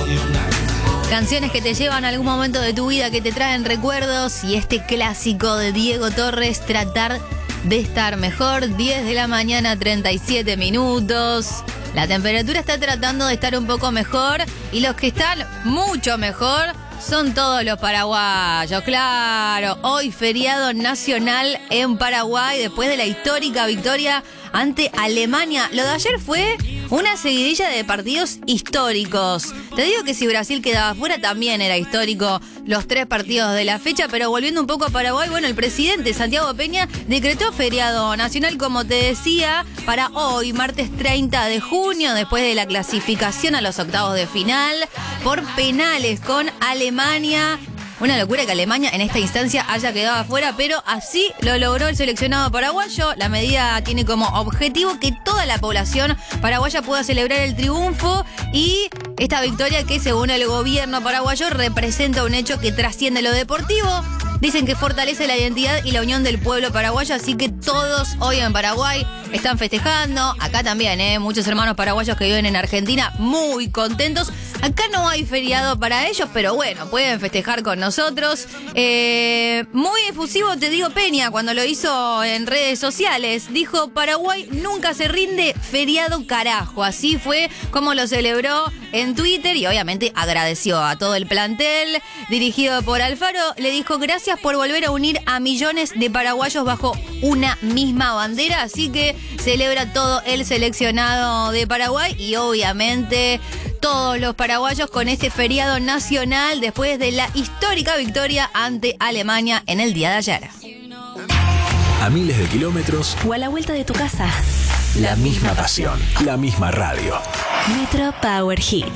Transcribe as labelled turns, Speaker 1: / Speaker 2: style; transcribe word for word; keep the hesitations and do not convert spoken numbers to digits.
Speaker 1: Canciones que te llevan a algún momento de tu vida, que te traen recuerdos, y este clásico de Diego Torres, Tratar de estar mejor. Diez de la mañana, treinta y siete minutos. La temperatura está tratando de estar un poco mejor, y los que están mucho mejor son todos los paraguayos, claro. Hoy feriado nacional en Paraguay después de la histórica victoria ante Alemania. Lo de ayer fue una seguidilla de partidos históricos. Te digo que si Brasil quedaba fuera también era histórico los tres partidos de la fecha, pero volviendo un poco a Paraguay, bueno, el presidente Santiago Peña decretó feriado nacional, como te decía, para hoy, martes treinta de junio, después de la clasificación a los octavos de final por penales con Alemania. Una locura que Alemania en esta instancia haya quedado afuera, pero así lo logró el seleccionado paraguayo. La medida tiene como objetivo que toda la población paraguaya pueda celebrar el triunfo, y esta victoria, que según el gobierno paraguayo representa un hecho que trasciende lo deportivo. Dicen que fortalece la identidad y la unión del pueblo paraguayo, así que todos hoy en Paraguay están festejando. Acá también, ¿eh? Muchos hermanos paraguayos que viven en Argentina muy contentos. Acá no hay feriado para ellos, pero bueno, pueden festejar con nosotros. Eh, muy efusivo, te digo, Peña, cuando lo hizo en redes sociales. Dijo: Paraguay nunca se rinde, feriado carajo. Así fue como lo celebró en Twitter, y obviamente agradeció a todo el plantel dirigido por Alfaro. Le dijo: gracias por volver a unir a millones de paraguayos bajo una misma bandera. Así que celebra todo el seleccionado de Paraguay, y obviamente todos los paraguayos con este feriado nacional después de la histórica victoria ante Alemania en el día de ayer.
Speaker 2: A miles de kilómetros
Speaker 3: o a la vuelta de tu casa.
Speaker 2: La misma pasión, la misma radio.
Speaker 3: Metro Power Hits.